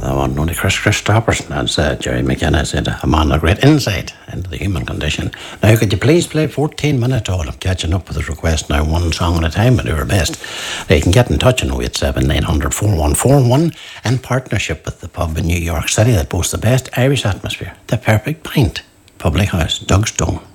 The one only Chris Christopherson, as Jerry McKenna said, a man of great insight into the human condition. Now, could you please play 14 minutes? All I'm catching up with his request now, one song at a time, and do our best. Now, you can get in touch on 087 900 4141 in partnership with the pub in New York City that boasts the best Irish atmosphere, the Perfect Pint Public House, Doug Stone.